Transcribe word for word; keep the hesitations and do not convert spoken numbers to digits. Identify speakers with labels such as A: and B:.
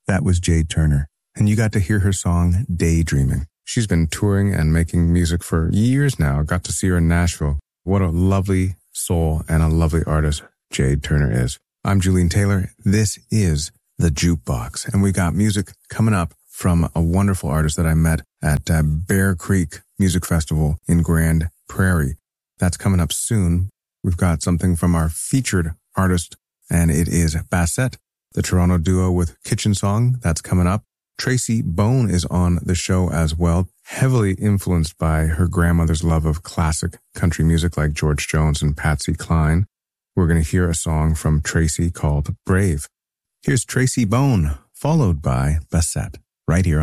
A: That was Jade Turner, and you got to hear her song, Daydreaming. She's been touring and making music for years now. Got to see her in Nashville. What a lovely soul and a lovely artist Jade Turner is. I'm Julian Taylor. This is The Jukebox, and we got music coming up from a wonderful artist that I met at uh, Bear Creek Music Festival in Grand Prairie. That's coming up soon. We've got something from our featured artist, and it is Bassett, the Toronto duo with Kitchen Song. That's coming up. Tracy Bone is on the show as well, heavily influenced by her grandmother's love of classic country music like George Jones and Patsy Cline. We're going to hear a song from Tracy called Brave. Here's Tracy Bone, followed by Bassett, right here